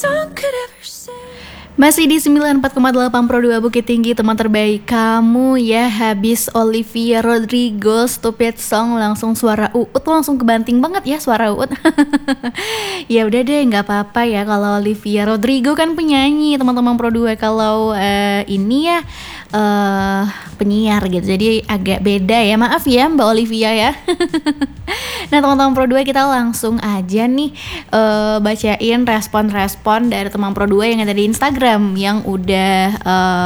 Masih di 94,8 Pro 2 Bukit Tinggi, teman terbaik kamu ya. Habis Olivia Rodrigo Stupid Song, langsung suara Uut langsung kebanting banget ya suara Uut. Ya udah deh, nggak apa-apa ya kalau Olivia Rodrigo kan penyanyi, teman-teman Pro 2. Kalau ini ya penyiar gitu, jadi agak beda ya. Maaf ya Mbak Olivia ya. Nah teman-teman Pro 2, kita langsung aja nih bacain respon-respon dari teman Pro 2 yang ada di Instagram yang udah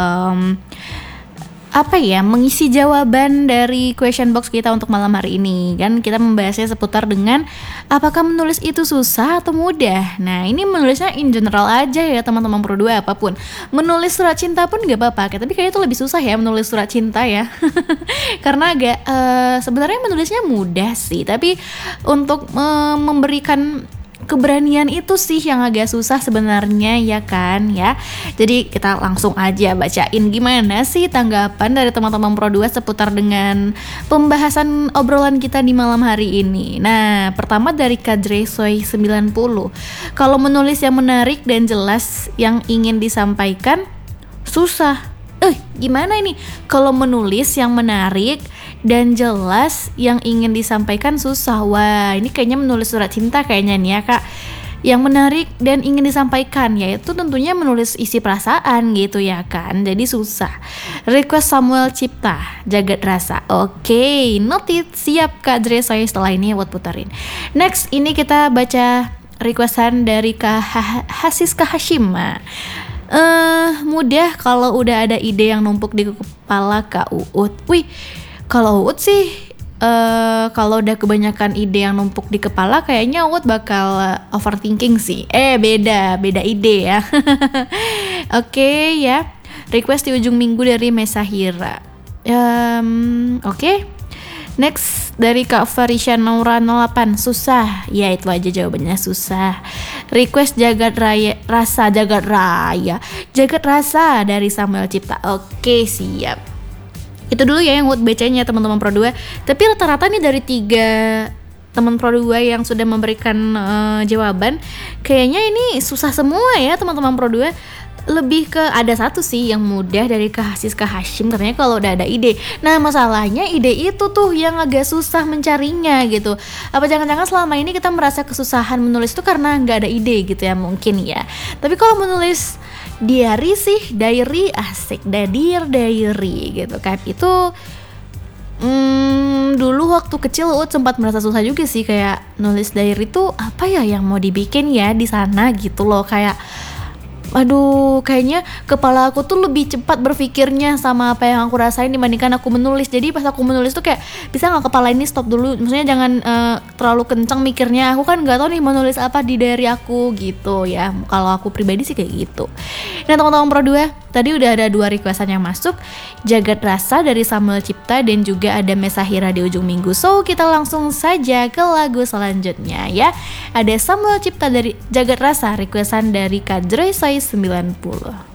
mengisi jawaban dari question box kita untuk malam hari ini. Kan kita membahasnya seputar dengan apakah menulis itu susah atau mudah. Nah ini menulisnya in general aja ya teman-teman Pro 2, apapun. Menulis surat cinta pun gak apa-apa, tapi kayaknya itu lebih susah ya menulis surat cinta ya. Karena agak sebenarnya menulisnya mudah sih, tapi untuk memberikan keberanian itu sih yang agak susah sebenarnya ya kan ya. Jadi kita langsung aja bacain gimana sih tanggapan dari teman-teman Pro 2 seputar dengan pembahasan obrolan kita di malam hari ini. Nah pertama dari Kadresoy 90, kalau menulis yang menarik dan jelas yang ingin disampaikan susah. Gimana ini? Kalau menulis yang menarik dan jelas yang ingin disampaikan susah. Wah, ini kayaknya menulis surat cinta kayaknya nih ya kak. Yang menarik dan ingin disampaikan, yaitu tentunya menulis isi perasaan gitu ya kan. Jadi susah. Request Samuel Cipta, Jagat Rasa. Oke, noted. Siap Kak Dre, saya setelah ini buat putarin. Next, ini kita baca requestan dari Kak Hasiska Hashima. Mudah kalau udah ada ide yang numpuk di kepala Kak Uut. Wih, kalau Uut sih kalau udah kebanyakan ide yang numpuk di kepala kayaknya Uut bakal overthinking sih. Beda ide ya. Oke ya. Request di ujung minggu dari Mesahira. Oke. Next dari Kak Farisha Naura 08, susah. Ya itu aja jawabannya, susah. Request Jagat Rasa dari Samuel Cipta. Oke, siap. Itu dulu ya yang buat bacanya teman-teman Pro 2. Tapi rata-rata nih dari 3 teman Pro 2 yang sudah memberikan jawaban, kayaknya ini susah semua ya teman-teman Pro 2. Lebih ke ada satu sih yang mudah dari Kak Hasiska Hashim, katanya kalau udah ada ide. Nah masalahnya ide itu tuh yang agak susah mencarinya gitu. Apa jangan-jangan selama ini kita merasa kesusahan menulis itu karena nggak ada ide gitu ya, mungkin ya. Tapi kalau menulis diary sih, diary asik, diary gitu kan, itu dulu waktu kecil Uut sempat merasa susah juga sih, kayak nulis diary itu apa ya yang mau dibikin ya di sana gitu loh, kayak aduh kayaknya kepala aku tuh lebih cepat berpikirnya sama apa yang aku rasain dibandingkan aku menulis. Jadi pas aku menulis tuh kayak bisa gak kepala ini stop dulu, maksudnya jangan terlalu kencang mikirnya, aku kan gak tahu nih mau nulis apa di diary aku gitu ya. Kalau aku pribadi sih kayak gitu. Nah teman-teman Pro 2, tadi udah ada 2 requestan yang masuk, Jagat Rasa dari Samuel Cipta dan juga ada Mesahira di ujung minggu. So kita langsung saja ke lagu selanjutnya ya. Ada Samuel Cipta dari Jagat Rasa, requestan dari Kak Dre Sai 90.